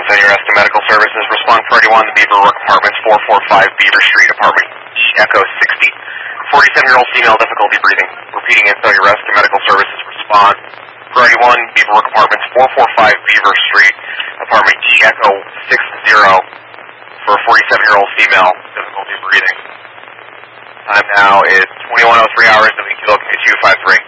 Cincinnati Arrest and Medical Services. Respond priority 1 to Beaverbrook Apartments, 445 Beaver Street, apartment E Echo 60. 47-year-old female, difficulty breathing. Repeating, Cincinnati Arrest and Medical Services. Respond priority 1, Beaverbrook Apartments, 445 Beaver Street, apartment E Echo 60 for a 47-year-old female, difficulty breathing. Time now is 21:03 hours, WQL 253.